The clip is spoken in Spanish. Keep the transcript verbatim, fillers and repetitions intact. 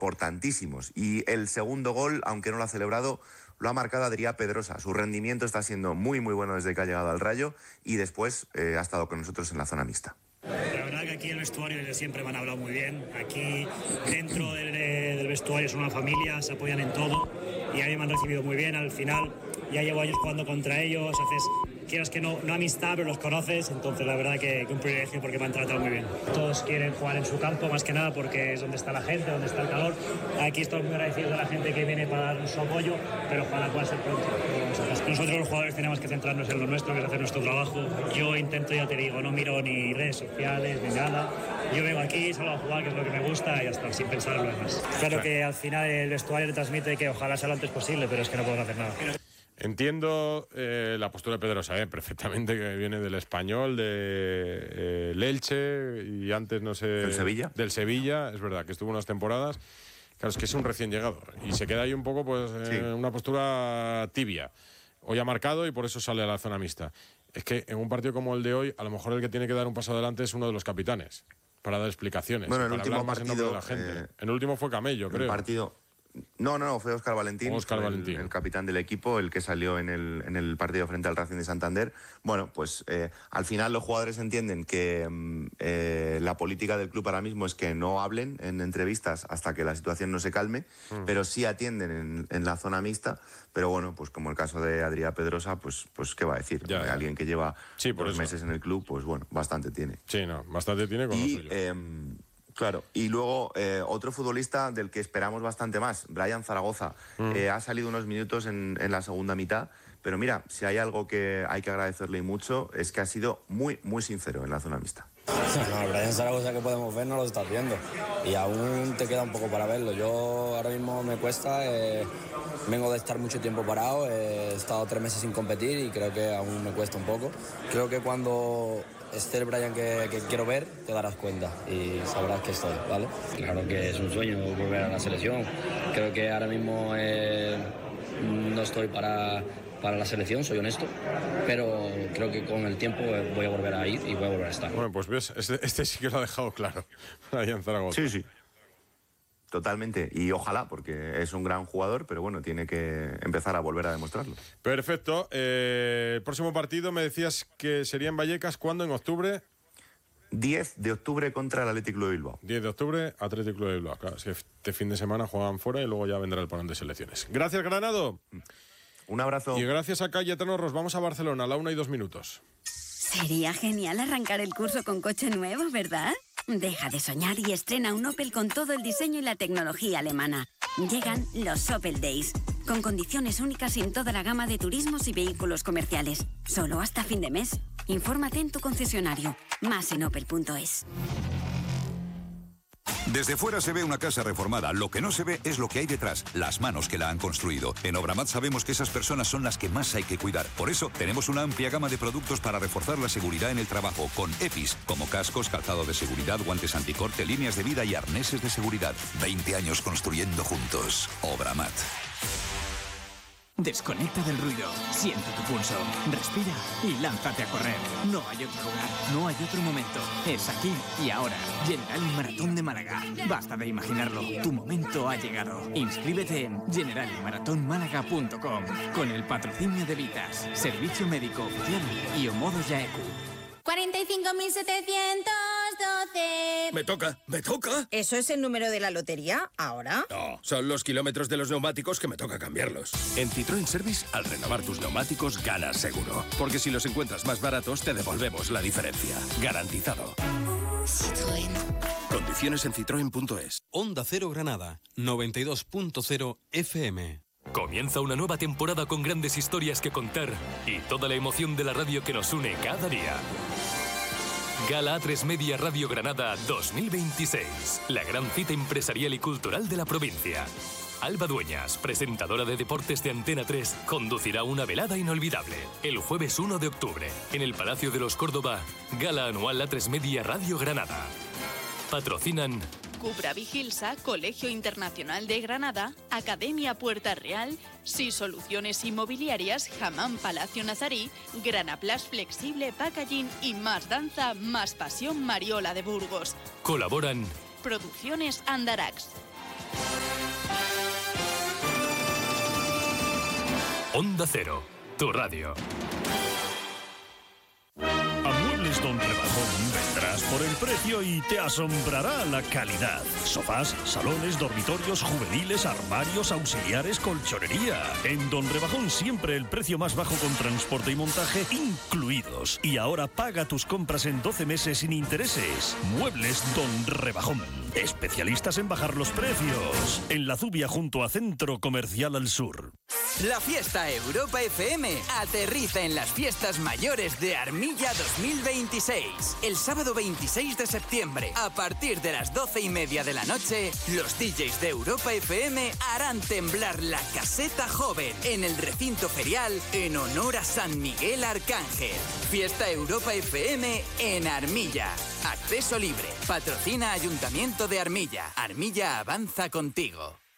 importantísimos. Y el segundo gol, aunque no lo ha celebrado, lo ha marcado Adrià Pedrosa. Su rendimiento está siendo muy, muy bueno desde que ha llegado al Rayo y después eh, ha estado con nosotros en la zona mixta. La verdad que aquí en el vestuario desde siempre me han hablado muy bien. Aquí dentro del, del vestuario son una familia, se apoyan en todo y a mí me han recibido muy bien. Al final ya llevo años jugando contra ellos, haces, quieras que no, no amistad, pero los conoces, entonces la verdad que, que un privilegio porque me han tratado muy bien. Todos quieren jugar en su campo más que nada porque es donde está la gente, donde está el calor. Aquí estoy muy agradecido de la gente que viene para dar su apoyo, pero ojalá pueda ser pronto. Nosotros los jugadores tenemos que centrarnos en lo nuestro, que es hacer nuestro trabajo. Yo intento, ya te digo, no miro ni redes sociales ni nada. Yo vengo aquí, salgo a jugar, que es lo que me gusta, y ya está, sin pensar en lo demás. Claro que al final el vestuario le transmite que ojalá sea lo antes posible, pero es que no podemos hacer nada. Entiendo eh, la postura de Pedrosa, eh, perfectamente, que viene del Español, de eh, Elche y antes, no sé... ¿Del Sevilla? Del Sevilla, es verdad, que estuvo unas temporadas. Claro, es que es un recién llegado y se queda ahí un poco, pues, en sí. una postura tibia. Hoy ha marcado y por eso sale a la zona mixta. Es que en un partido como el de hoy, a lo mejor el que tiene que dar un paso adelante es uno de los capitanes, para dar explicaciones, bueno, para el último hablar más partido, en nombre de la gente. Eh, en el último fue Camello, creo. El partido... No, no, no, fue Óscar Valentín, Óscar el, Valentín, el capitán del equipo, el que salió en el, en el partido frente al Racing de Santander. Bueno, pues eh, al final los jugadores entienden que eh, la política del club ahora mismo es que no hablen en entrevistas hasta que la situación no se calme, mm. pero sí atienden en, en la zona mixta. Pero bueno, pues como el caso de Adrià Pedrosa, pues, pues ¿qué va a decir? Ya, ya. Alguien que lleva sí, por dos eso. meses en el club, pues bueno, bastante tiene. Sí, no, bastante tiene con y, lo suyo. Eh, Claro, y luego eh, otro futbolista del que esperamos bastante más, Brian Zaragoza, mm. eh, ha salido unos minutos en, en la segunda mitad, pero mira, si hay algo que hay que agradecerle y mucho, es que ha sido muy, muy sincero en la zona mixta. No, Brian Zaragoza que podemos ver no lo estás viendo y aún te queda un poco para verlo. Yo ahora mismo me cuesta, eh, vengo de estar mucho tiempo parado, he estado tres meses sin competir y creo que aún me cuesta un poco. Creo que cuando esté el Brian que, que quiero ver, te darás cuenta y sabrás que estoy, ¿vale? Claro que es un sueño volver a la selección. Creo que ahora mismo eh, no estoy para, para la selección, soy honesto, pero creo que con el tiempo voy a volver a ir y voy a volver a estar. Bueno, pues ves, este, este sí que lo ha dejado claro, Brian Zaragoza. Sí, sí. Totalmente, y ojalá, porque es un gran jugador, pero bueno, tiene que empezar a volver a demostrarlo. Perfecto. Eh, el próximo partido me decías que sería en Vallecas, ¿cuándo? ¿En octubre? diez de octubre contra el Athletic Club de Bilbao. diez de octubre, Athletic Club de Bilbao. Claro, es que este fin de semana juegan fuera y luego ya vendrá el parón de selecciones. Gracias, Granado. Un abrazo. Y gracias a Cayetano Ros. Vamos a Barcelona a la una y dos minutos. Sería genial arrancar el curso con coche nuevo, ¿verdad? Deja de soñar y estrena un Opel con todo el diseño y la tecnología alemana. Llegan los Opel Days, con condiciones únicas en toda la gama de turismos y vehículos comerciales. Solo hasta fin de mes. Infórmate en tu concesionario. Más en opel punto es. Desde fuera se ve una casa reformada, lo que no se ve es lo que hay detrás, las manos que la han construido. En Obramat sabemos que esas personas son las que más hay que cuidar. Por eso tenemos una amplia gama de productos para reforzar la seguridad en el trabajo, con EPIs, como cascos, calzado de seguridad, guantes anticorte, líneas de vida y arneses de seguridad. veinte años construyendo juntos. Obramat. Desconecta del ruido, siente tu pulso, respira y lánzate a correr. No hay otro lugar, no hay otro momento. Es aquí y ahora. Generali Maratón de Málaga. Basta de imaginarlo, tu momento ha llegado. Inscríbete en generali maratón málaga punto com con el patrocinio de Vitas, Servicio Médico Oficial y Omodo Yaeku. cuarenta y cinco mil setecientos doce. Me toca, me toca. ¿Eso es el número de la lotería ahora? No, son los kilómetros de los neumáticos que me toca cambiarlos. En Citroën Service, al renovar tus neumáticos, ganas seguro. Porque si los encuentras más baratos, te devolvemos la diferencia. Garantizado. Citroën. Condiciones en citroen punto es. Onda Cero Granada, noventa y dos punto cero F M. Comienza una nueva temporada con grandes historias que contar y toda la emoción de la radio que nos une cada día. Gala A tres Media Radio Granada dos mil veintiséis, la gran cita empresarial y cultural de la provincia. Alba Dueñas, presentadora de deportes de Antena tres, conducirá una velada inolvidable el jueves uno de octubre en el Palacio de los Córdoba, Gala Anual A tres Media Radio Granada. Patrocinan Cupra Vigilsa, Colegio Internacional de Granada, Academia Puerta Real, Sí Soluciones Inmobiliarias, Hamam Palacio Nazarí, Granaplas Flexible Packaging y Más Danza, Más Pasión Mariola de Burgos. Colaboran Producciones Andarax. Onda Cero, tu radio. A Muebles Don Rebajón vendrás por el precio y te asombrará la calidad. Sofás, salones, dormitorios, juveniles, armarios, auxiliares, colchonería. En Don Rebajón siempre el precio más bajo con transporte y montaje incluidos. Y ahora paga tus compras en doce meses sin intereses. Muebles Don Rebajón. Especialistas en bajar los precios. En La Zubia junto a Centro Comercial al Sur. La fiesta Europa F M aterriza en las fiestas mayores de Armilla dos mil veintiséis. El sábado veintiséis de septiembre, a partir de las doce y media de la noche, los D Js de Europa F M harán temblar la caseta joven en el recinto ferial en honor a San Miguel Arcángel. Fiesta Europa F M en Armilla. Acceso libre. Patrocina Ayuntamiento de Armilla. Armilla avanza contigo.